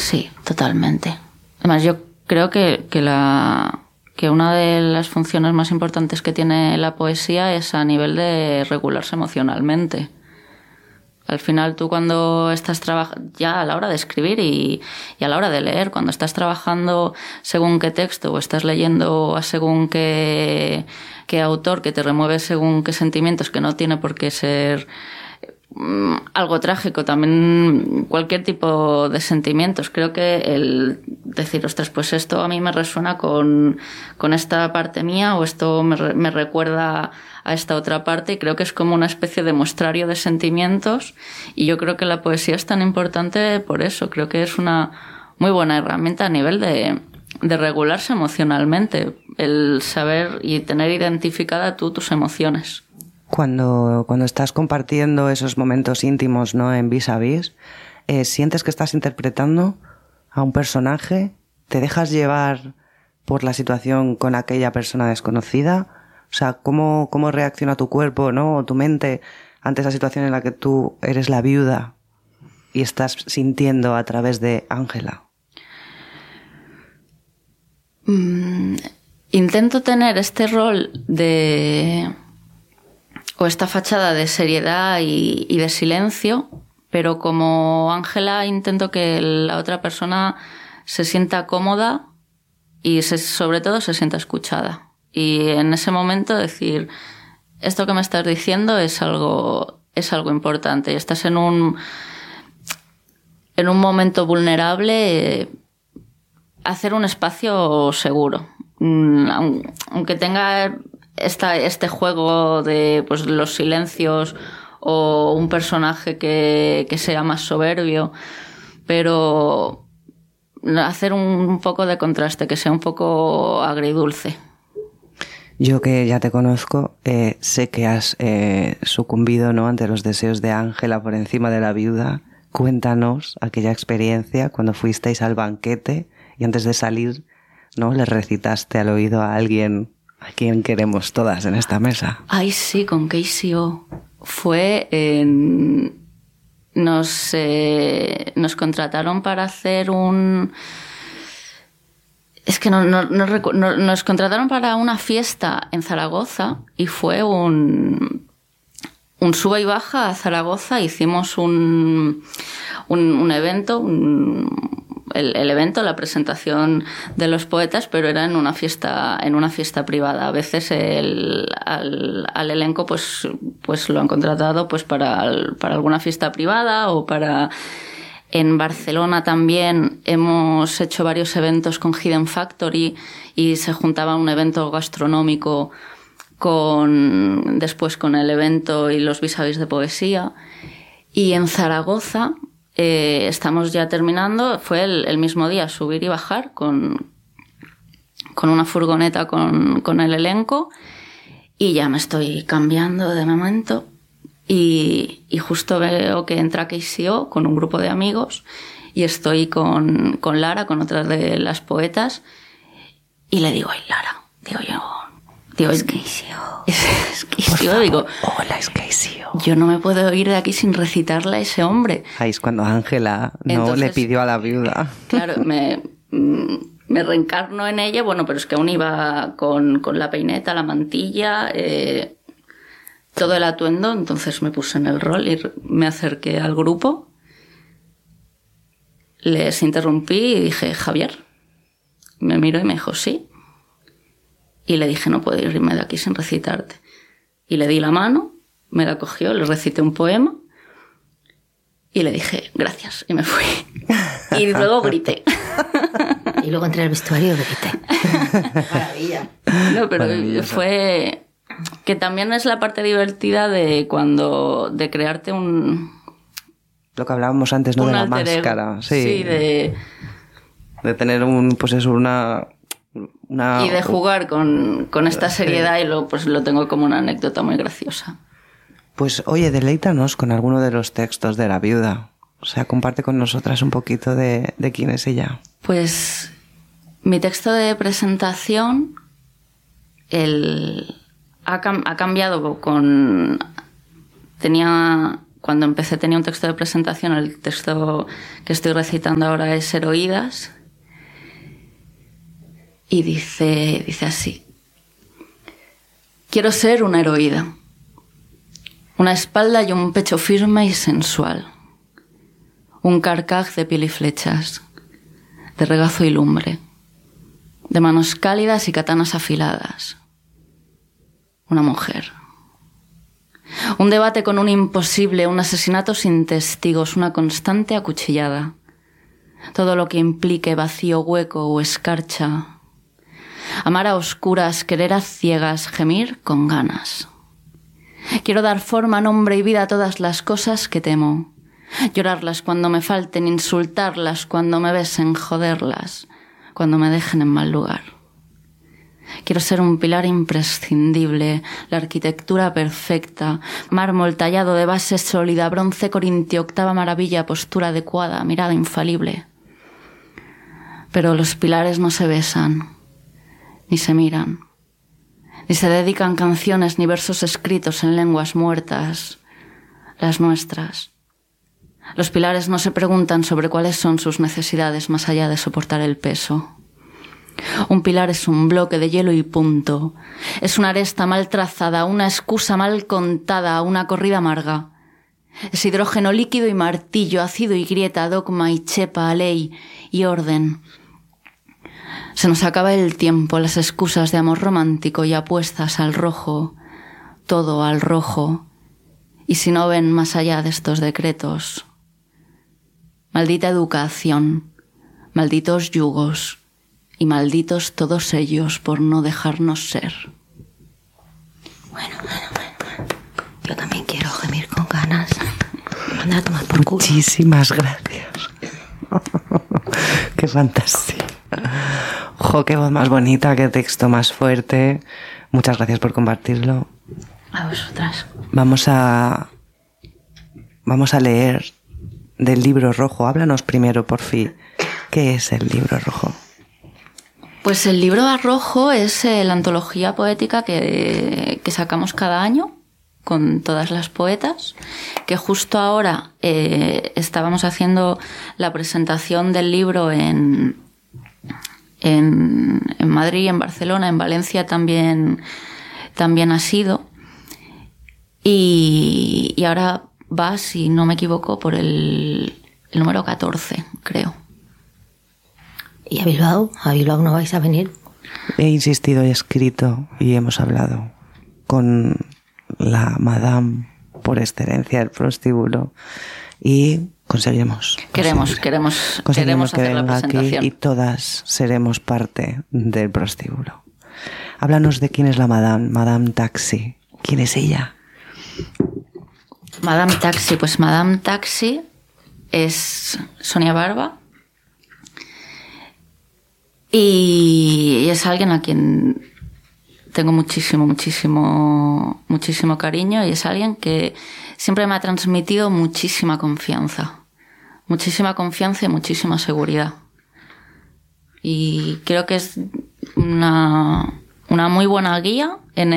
Sí, totalmente. Además, yo creo que una de las funciones más importantes que tiene la poesía es a nivel de regularse emocionalmente. Al final, tú cuando estás trabajando, ya a la hora de escribir y a la hora de leer, cuando estás trabajando según qué texto o estás leyendo a según qué autor que te remueve según qué sentimientos, que no tiene por qué ser algo trágico, también cualquier tipo de sentimientos. Creo que el decir, ostras, pues esto a mí me resuena con esta parte mía, o esto me recuerda a esta otra parte, y creo que es como una especie de muestrario de sentimientos, y yo creo que la poesía es tan importante por eso. Creo que es una muy buena herramienta a nivel de regularse emocionalmente, el saber y tener identificada tú tus emociones. Cuando estás compartiendo esos momentos íntimos, ¿no?, en Vis a Vis, ¿sientes que estás interpretando a un personaje? ¿Te dejas llevar por la situación con aquella persona desconocida? O sea, ¿cómo reacciona tu cuerpo, ¿no?, o tu mente ante esa situación en la que tú eres la viuda y estás sintiendo a través de Ángela? Intento tener este rol o esta fachada de seriedad y de silencio, pero como Ángela intento que la otra persona se sienta cómoda y sobre todo se sienta escuchada. Y en ese momento decir, esto que me estás diciendo es algo importante. Estás en un momento vulnerable, hacer un espacio seguro. Aunque tenga este juego de pues los silencios o un personaje que sea más soberbio, pero hacer un poco de contraste, que sea un poco agridulce. Yo, que ya te conozco, sé que has sucumbido, ¿no?, ante los deseos de Ángela por encima de la viuda. Cuéntanos aquella experiencia cuando fuisteis al banquete y antes de salir, ¿no?, le recitaste al oído a alguien a quien queremos todas en esta mesa. Ay, sí, con Casey O. Fue nos contrataron para hacer nos contrataron para una fiesta en Zaragoza, y fue un suba y baja a Zaragoza. Hicimos un evento, el evento, la presentación de los poetas, pero era en una fiesta privada. A veces al elenco pues lo han contratado pues para alguna fiesta privada o para... En Barcelona también hemos hecho varios eventos con Hidden Factory, y se juntaba un evento gastronómico después con el evento y los vis a vis de poesía. Y en Zaragoza estamos ya terminando, fue el mismo día, subir y bajar con una furgoneta con el elenco, y ya me estoy cambiando de momento. Y justo veo que entra Casey O con un grupo de amigos, y estoy con Lara, con otras de las poetas, y le digo, ay, Lara, es Casey O. Es Casey O, digo, hola, es Casey O. Yo no me puedo ir de aquí sin recitarle a ese hombre. Ahí es cuando Ángela le pidió a la viuda. Claro, me reencarno en ella, bueno, pero es que aún iba con la peineta, la mantilla, todo el atuendo. Entonces me puse en el rol y me acerqué al grupo, les interrumpí y dije, Javier. Me miró y me dijo, sí. Y le dije, no puedo irme de aquí sin recitarte. Y le di la mano, me la cogió, le recité un poema y le dije, gracias, y me fui. Y luego grité. Y luego entré al vestuario y grité. Maravilla. No, pero fue... Que también es la parte divertida de crearte lo que hablábamos antes, ¿no?, de la máscara. Sí, de tener una... Y de jugar con esta seriedad, y luego pues lo tengo como una anécdota muy graciosa. Pues oye, deleítanos con alguno de los textos de la viuda. O sea, comparte con nosotras un poquito de quién es ella. Pues mi texto de presentación ha cambiado cuando cuando empecé tenía un texto de presentación, el texto que estoy recitando ahora es Heroídas, y dice así: quiero ser una heroída, una espalda y un pecho firme y sensual, un carcaj de piel y flechas, de regazo y lumbre, de manos cálidas y katanas afiladas, una mujer. Un debate con un imposible, un asesinato sin testigos, una constante acuchillada. Todo lo que implique vacío, hueco o escarcha. Amar a oscuras, querer a ciegas, gemir con ganas. Quiero dar forma, nombre y vida a todas las cosas que temo. Llorarlas cuando me falten, insultarlas cuando me besen, joderlas cuando me dejen en mal lugar. Quiero ser un pilar imprescindible, la arquitectura perfecta, mármol tallado de base sólida, bronce corintio, octava maravilla, postura adecuada, mirada infalible. Pero los pilares no se besan, ni se miran, ni se dedican canciones ni versos escritos en lenguas muertas, las nuestras. Los pilares no se preguntan sobre cuáles son sus necesidades más allá de soportar el peso. Un pilar es un bloque de hielo y punto. Es una aresta mal trazada, una excusa mal contada, una corrida amarga. Es hidrógeno líquido y martillo, ácido y grieta, dogma y chepa, ley y orden. Se nos acaba el tiempo, las excusas de amor romántico y apuestas al rojo, todo al rojo. Y si no ven más allá de estos decretos, maldita educación, malditos yugos, y malditos todos ellos por no dejarnos ser. Bueno. Yo también quiero gemir con ganas. Mandar a tomar por culo. Muchísimas gracias. Qué fantasía. Jo, qué voz más bonita, qué texto más fuerte. Muchas gracias por compartirlo. A vosotras. Vamos a leer del libro rojo. Háblanos primero, por fin. ¿Qué es el libro rojo? Pues el libro rojo es la antología poética que sacamos cada año con todas las poetas, que justo ahora estábamos haciendo la presentación del libro en Madrid, en Barcelona, en Valencia también ha sido. Y ahora va, si no me equivoco, por el número 14, creo. ¿Y a Bilbao? ¿A Bilbao no vais a venir? He insistido, he escrito y hemos hablado con la madame por excelencia del prostíbulo y queremos que hacer la presentación aquí y todas seremos parte del prostíbulo. Háblanos de quién es la Madame Taxi. ¿Quién es ella? Madame Taxi, pues Madame Taxi es Sonia Barba y es alguien a quien tengo muchísimo cariño, y es alguien que siempre me ha transmitido muchísima confianza y muchísima seguridad. Y creo que es una muy buena guía en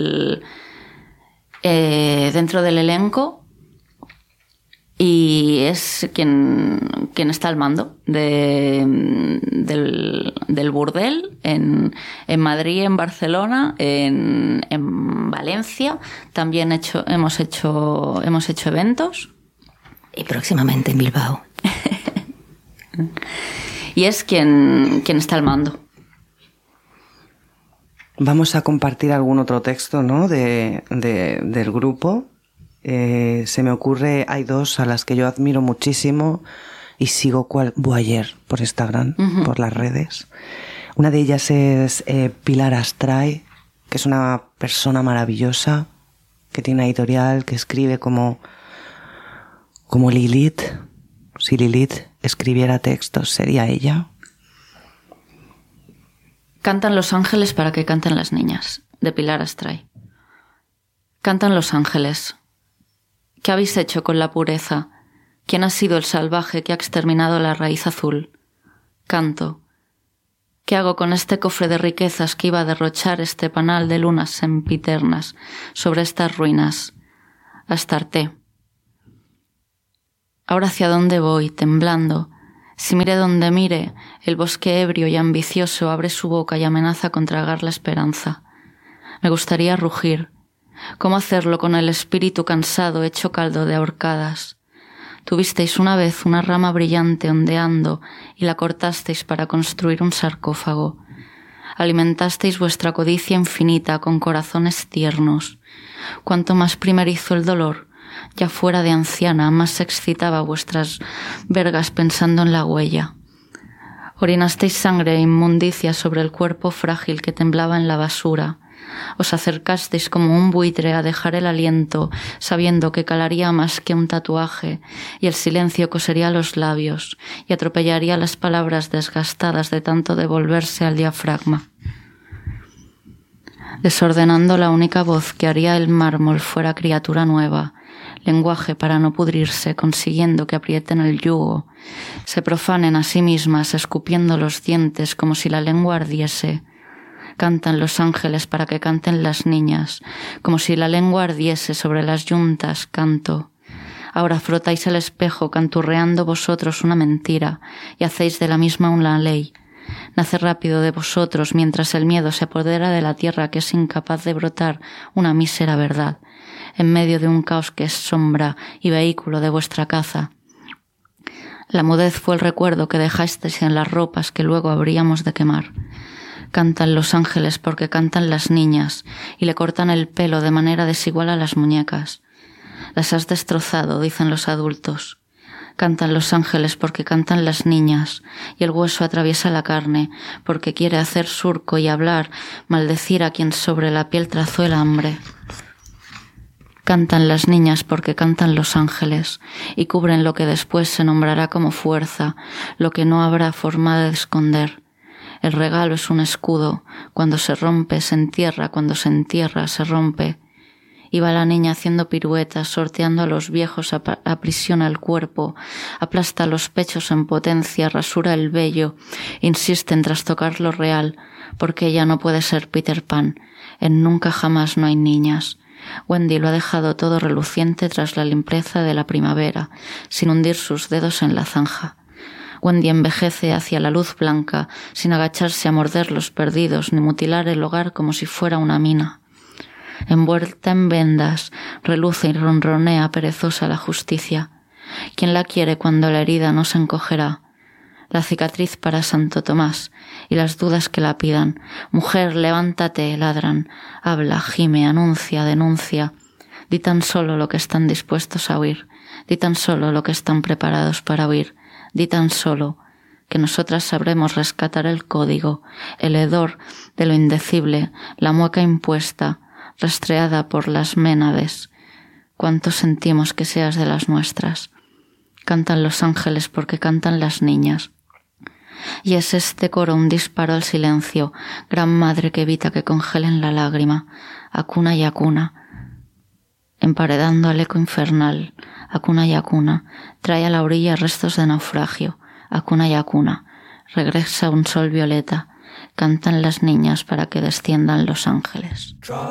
dentro del elenco, y es quien está al mando del burdel en Madrid, en Barcelona, en Valencia. También hemos hecho eventos. Y próximamente en Bilbao. Y es quien está al mando. Vamos a compartir algún otro texto, ¿no? del grupo. Se me ocurre, hay dos a las que yo admiro muchísimo y sigo cual Boyer por Instagram, por las redes. Una de ellas es Pilar Astray, que es una persona maravillosa, que tiene una editorial, que escribe como Lilith. Si Lilith escribiera textos, ¿sería ella? Cantan los ángeles para que canten las niñas, de Pilar Astray. Cantan los ángeles. ¿Qué habéis hecho con la pureza? ¿Quién ha sido el salvaje que ha exterminado la raíz azul? Canto. ¿Qué hago con este cofre de riquezas que iba a derrochar este panal de lunas sempiternas sobre estas ruinas? Astarte. Ahora hacia dónde voy, temblando. Si mire donde mire, el bosque ebrio y ambicioso abre su boca y amenaza con tragar la esperanza. Me gustaría rugir. ¿Cómo hacerlo con el espíritu cansado hecho caldo de ahorcadas? Tuvisteis una vez una rama brillante ondeando y la cortasteis para construir un sarcófago. Alimentasteis vuestra codicia infinita con corazones tiernos. Cuanto más primerizo el dolor, ya fuera de anciana, más se excitaba vuestras vergas pensando en la huella. Orinasteis sangre e inmundicia sobre el cuerpo frágil que temblaba en la basura. Os acercasteis como un buitre a dejar el aliento, sabiendo que calaría más que un tatuaje, y el silencio cosería los labios y atropellaría las palabras desgastadas de tanto devolverse al diafragma. Desordenando la única voz que haría el mármol fuera criatura nueva, lenguaje para no pudrirse, consiguiendo que aprieten el yugo, se profanen a sí mismas, escupiendo los dientes como si la lengua ardiese. Cantan los ángeles para que canten las niñas, como si la lengua ardiese sobre las yuntas, canto. Ahora frotáis el espejo canturreando vosotros una mentira y hacéis de la misma una ley. Nace rápido de vosotros mientras el miedo se apodera de la tierra que es incapaz de brotar una mísera verdad, en medio de un caos que es sombra y vehículo de vuestra caza. La mudez fue el recuerdo que dejasteis en las ropas que luego habríamos de quemar. Cantan los ángeles porque cantan las niñas y le cortan el pelo de manera desigual a las muñecas. Las has destrozado, dicen los adultos. Cantan los ángeles porque cantan las niñas y el hueso atraviesa la carne porque quiere hacer surco y hablar, maldecir a quien sobre la piel trazó el hambre. Cantan las niñas porque cantan los ángeles y cubren lo que después se nombrará como fuerza, lo que no habrá forma de esconder. El regalo es un escudo. Cuando se rompe, se entierra. Cuando se entierra, se rompe. Iba la niña haciendo piruetas, sorteando a los viejos, aprisiona el cuerpo, aplasta los pechos en potencia, rasura el vello, insiste en trastocar lo real, porque ella no puede ser Peter Pan. En Nunca Jamás no hay niñas. Wendy lo ha dejado todo reluciente tras la limpieza de la primavera, sin hundir sus dedos en la zanja. Wendy envejece hacia la luz blanca, sin agacharse a morder los perdidos ni mutilar el hogar como si fuera una mina. Envuelta en vendas, reluce y ronronea perezosa la justicia. ¿Quién la quiere cuando la herida no se encogerá? La cicatriz para Santo Tomás y las dudas que la pidan. Mujer, levántate, ladran. Habla, gime, anuncia, denuncia. Di tan solo lo que están dispuestos a oír. Di tan solo lo que están preparados para oír. Di tan solo que nosotras sabremos rescatar el código, el hedor de lo indecible, la mueca impuesta, rastreada por las ménades. Cuánto sentimos que seas de las nuestras. Cantan los ángeles porque cantan las niñas. Y es este coro un disparo al silencio, gran madre que evita que congelen la lágrima, acuna y acuna, emparedando al eco infernal, acuna y acuna, trae a la orilla restos de naufragio, acuna y acuna, regresa un sol violeta, cantan las niñas para que desciendan los ángeles.